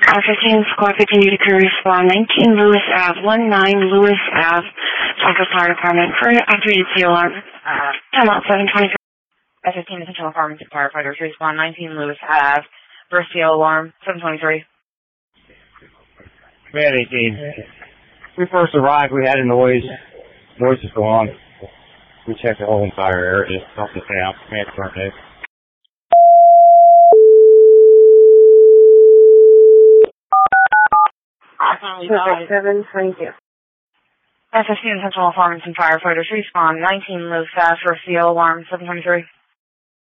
15 Squad 15 to crew respond 19 Lewis Ave, 19 Lewis Ave, Central Fire Department for activated CO alarm. Time out 723. F-15 Central Pharmacy Firefighters respond 19 Lewis Ave, first CO alarm 723. Man 18. We first arrived, we had a noises go on. We checked the whole entire area, off the town, man, front day. F-15 Central Pharmacy Firefighters respond 19 Lewis Ave, first CO alarm 723.